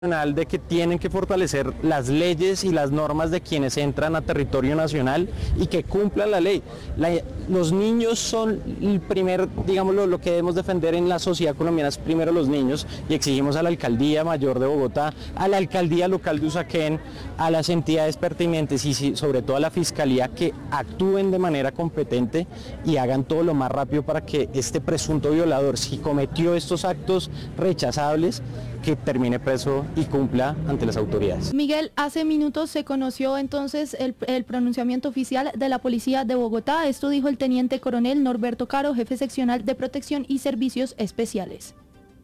de que tienen que fortalecer las leyes y las normas de quienes entran a territorio nacional y que cumplan la ley. Los niños son el primer, digámoslo, lo que debemos defender en la sociedad colombiana es primero los niños, y exigimos a la Alcaldía Mayor de Bogotá, a la Alcaldía Local de Usaquén, a las entidades pertinentes y sobre todo a la Fiscalía que actúen de manera competente y hagan todo lo más rápido para que este presunto violador, si cometió estos actos rechazables, que termine preso y cumpla ante las autoridades. Miguel, hace minutos se conoció entonces el pronunciamiento oficial de la Policía de Bogotá. Esto dijo el teniente coronel Norberto Caro, jefe seccional de Protección y Servicios Especiales.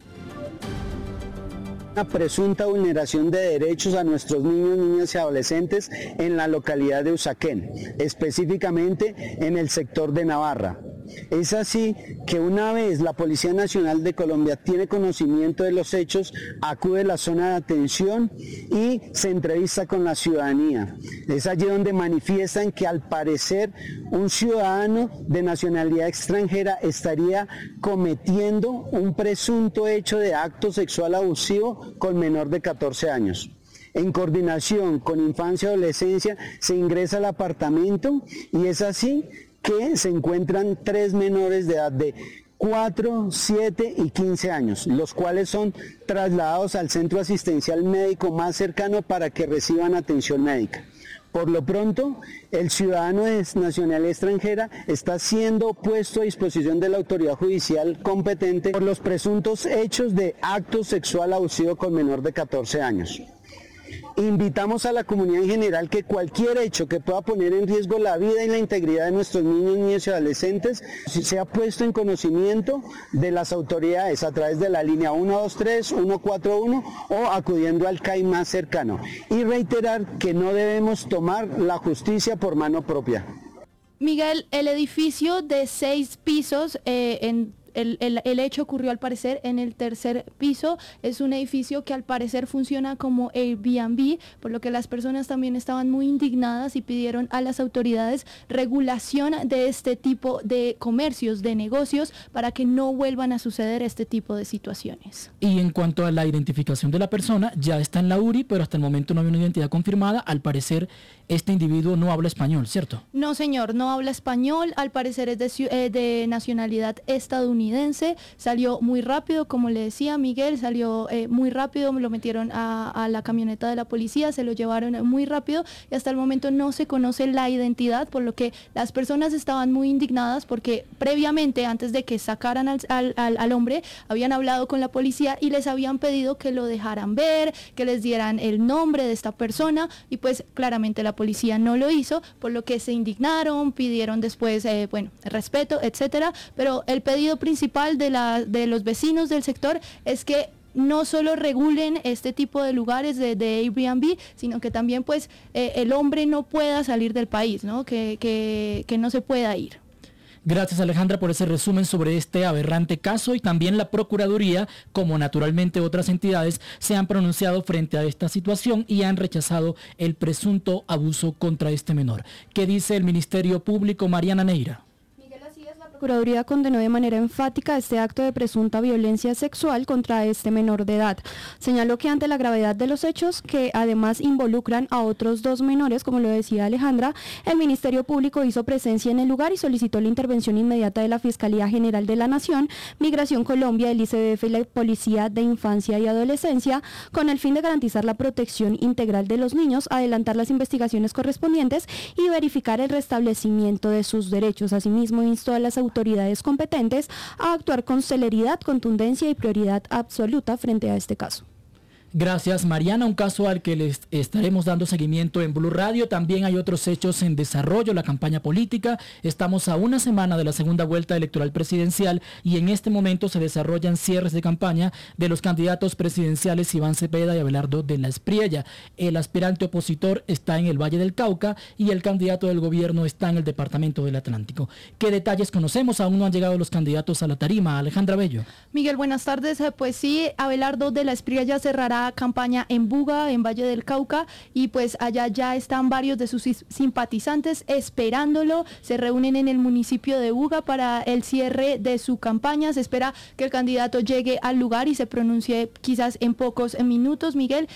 Una presunta vulneración de derechos a nuestros niños, niñas y adolescentes en la localidad de Usaquén, específicamente en el sector de Navarra. Es así que una vez la Policía Nacional de Colombia tiene conocimiento de los hechos, acude a la zona de atención y se entrevista con la ciudadanía. Es allí donde manifiestan que al parecer un ciudadano de nacionalidad extranjera estaría cometiendo un presunto hecho de acto sexual abusivo con menor de 14 años. En coordinación con Infancia y Adolescencia se ingresa al apartamento y es así que se encuentran 3 menores de edad de 4, 7 y 15 años, los cuales son trasladados al centro asistencial médico más cercano para que reciban atención médica. Por lo pronto, el ciudadano de nacionalidad extranjera está siendo puesto a disposición de la autoridad judicial competente por los presuntos hechos de acto sexual abusivo con menor de 14 años. Invitamos a la comunidad en general que cualquier hecho que pueda poner en riesgo la vida y la integridad de nuestros niños, niñas y adolescentes sea puesto en conocimiento de las autoridades a través de la línea 123, 141 o acudiendo al CAI más cercano. Y reiterar que no debemos tomar la justicia por mano propia. Miguel, el edificio de 6 pisos el hecho ocurrió al parecer en el 3er piso. Es un edificio que al parecer funciona como Airbnb, por lo que las personas también estaban muy indignadas y pidieron a las autoridades regulación de este tipo de comercios, de negocios, para que no vuelvan a suceder este tipo de situaciones. Y en cuanto a la identificación de la persona, ya está en la URI, pero hasta el momento no hay una identidad confirmada. Al parecer este individuo no habla español, ¿cierto? No, señor, no habla español, al parecer es de nacionalidad estadounidense. Salió muy rápido, como le decía Miguel, salió muy rápido, lo metieron a la camioneta de la policía, se lo llevaron muy rápido y hasta el momento no se conoce la identidad, por lo que las personas estaban muy indignadas porque previamente, antes de que sacaran al hombre, habían hablado con la policía y les habían pedido que lo dejaran ver, que les dieran el nombre de esta persona y pues claramente la policía no lo hizo, por lo que se indignaron, pidieron después, respeto, etcétera, pero el pedido principal de los vecinos del sector es que no solo regulen este tipo de lugares de Airbnb, sino que también pues el hombre no pueda salir del país, ¿no? Que no se pueda ir. Gracias, Alejandra, por ese resumen sobre este aberrante caso, y también la Procuraduría, como naturalmente otras entidades, se han pronunciado frente a esta situación y han rechazado el presunto abuso contra este menor. ¿Qué dice el Ministerio Público, Mariana Neira? La Procuraduría condenó de manera enfática este acto de presunta violencia sexual contra este menor de edad. Señaló que ante la gravedad de los hechos, que además involucran a otros 2 menores, como lo decía Alejandra, el Ministerio Público hizo presencia en el lugar y solicitó la intervención inmediata de la Fiscalía General de la Nación, Migración Colombia, el ICBF y la Policía de Infancia y Adolescencia, con el fin de garantizar la protección integral de los niños, adelantar las investigaciones correspondientes y verificar el restablecimiento de sus derechos. Asimismo, instó a las autoridades competentes a actuar con celeridad, contundencia y prioridad absoluta frente a este caso. Gracias, Mariana, un caso al que les estaremos dando seguimiento en Blue Radio. También hay otros hechos en desarrollo, la campaña política. Estamos a una semana de la segunda vuelta electoral presidencial y en este momento se desarrollan cierres de campaña de los candidatos presidenciales Iván Cepeda y Abelardo de la Espriella. El aspirante opositor está en el Valle del Cauca y el candidato del gobierno está en el departamento del Atlántico. ¿Qué detalles conocemos? Aún no han llegado los candidatos a la tarima. Alejandra Bello. Miguel, buenas tardes. Pues sí, Abelardo de la Espriella cerrará la campaña en Buga, en Valle del Cauca, y pues allá ya están varios de sus simpatizantes esperándolo. Se reúnen en el municipio de Buga para el cierre de su campaña. Se espera que el candidato llegue al lugar y se pronuncie quizás en pocos minutos, Miguel,